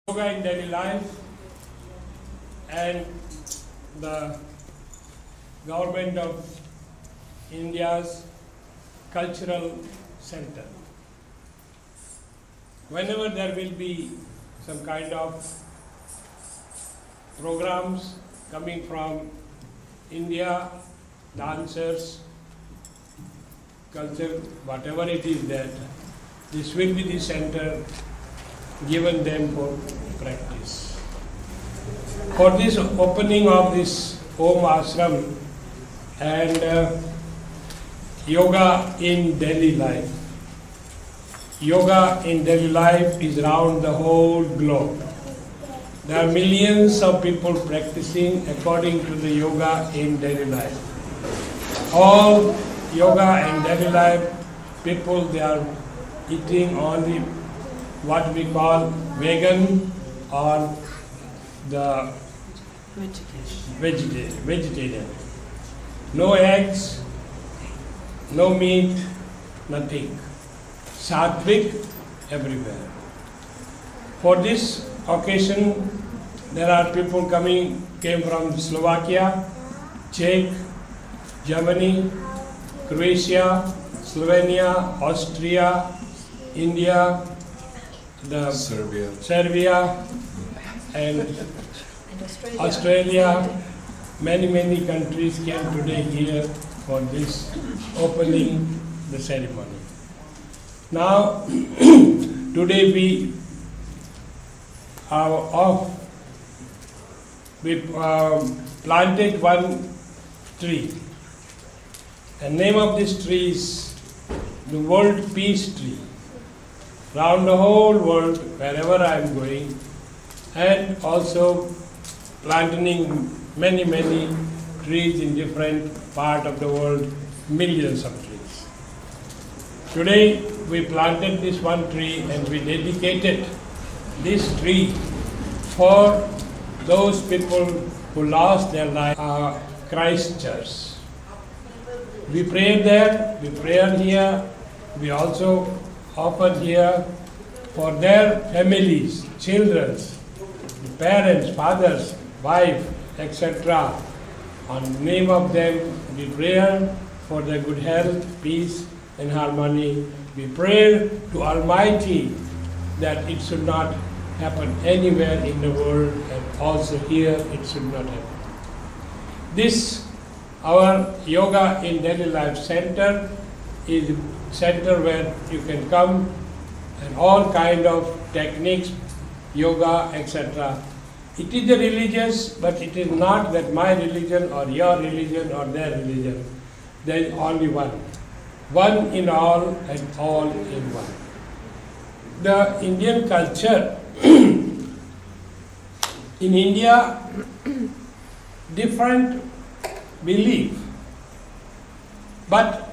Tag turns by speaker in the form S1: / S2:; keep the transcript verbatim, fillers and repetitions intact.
S1: Yoga in daily life and the government of India's cultural center. Whenever there will be some kind of programs coming from India, dancers, culture, whatever it is that, this will be the center given them for practice. For this opening of this Om Ashram and uh, yoga in daily life. Yoga in daily life is around the whole globe. There are millions of people practicing according to the yoga in daily life. All yoga in daily life people, they are eating only what we call vegan or the vegetarian. vegetarian. No eggs, no meat, nothing. Sattvic everywhere. For this occasion, there are people coming, came from Slovakia, Czech, Germany, Croatia, Slovenia, Austria, India, the
S2: Serbia,
S1: Serbia and Australia. Australia. Many, many countries came today here for this opening the ceremony. Now, today we are off. We um, planted one tree. The name of this tree is the World Peace Tree. Round the whole world, wherever I am going, and also planting many, many trees in different part of the world, millions of trees. Today we planted this one tree and we dedicated this tree for those people who lost their life at Christ Church. We prayed there, we prayed here, we also offered here for their families, children, parents, fathers, wife, et cetera. On the name of them, we pray for their good health, peace, and harmony. We pray to Almighty that it should not happen anywhere in the world, and also here it should not happen. This, our Yoga in Daily Life Center, is a center where you can come and all kind of techniques, yoga, et cetera. It is a religious, but it is not that my religion or your religion or their religion. There is only one. One in all and all in one. The Indian culture, in India, different belief, but